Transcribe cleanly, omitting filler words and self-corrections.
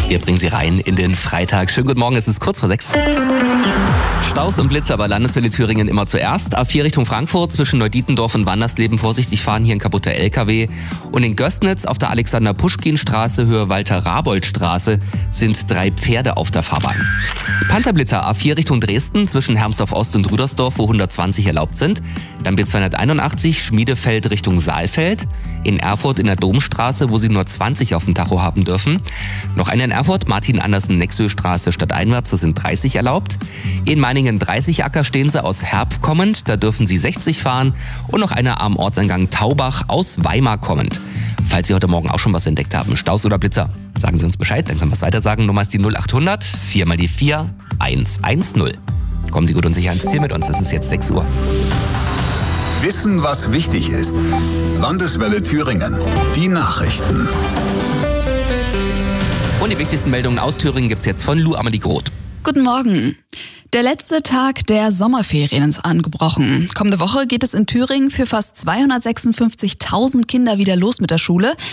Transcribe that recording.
Wir bringen Sie rein in den Freitag. Schönen guten Morgen, es ist kurz vor 6. Staus und Blitze, aber Landeswelle Thüringen immer zuerst. A4 Richtung Frankfurt zwischen Neudietendorf und Wandersleben vorsichtig fahren, hier ein kaputter LKW. Und in Gößnitz auf der Alexander-Puschkin-Straße, Höhe Walter-Rabold-Straße, sind 3 Pferde auf der Fahrbahn. Panzerblitzer A4 Richtung Dresden zwischen Hermsdorf-Ost und Rüdersdorf, wo 120 erlaubt sind. Dann B281 Schmiedefeld Richtung Saalfeld. In Erfurt in der Domstraße, wo Sie nur 20 auf dem Tacho haben dürfen. Noch eine in Erfurt, Martin-Andersen-Nexö-Straße stadteinwärts, da sind 30 erlaubt. In Meiningen 30 Acker stehen Sie aus Herb kommend, da dürfen Sie 60 fahren. Und noch eine am Ortseingang Taubach aus Weimar kommend. Falls Sie heute Morgen auch schon was entdeckt haben, Staus oder Blitzer, sagen Sie uns Bescheid, dann können wir es weiter sagen. Nummer ist die 0800 4 mal die 4 110. Kommen Sie gut und sicher ans Ziel mit uns, es ist jetzt 6 Uhr. Wissen, was wichtig ist. Landeswelle Thüringen. Die Nachrichten. Und die wichtigsten Meldungen aus Thüringen gibt's jetzt von Lou Amelie Groth. Guten Morgen. Der letzte Tag der Sommerferien ist angebrochen. Kommende Woche geht es in Thüringen für fast 256.000 Kinder wieder los mit der Schule.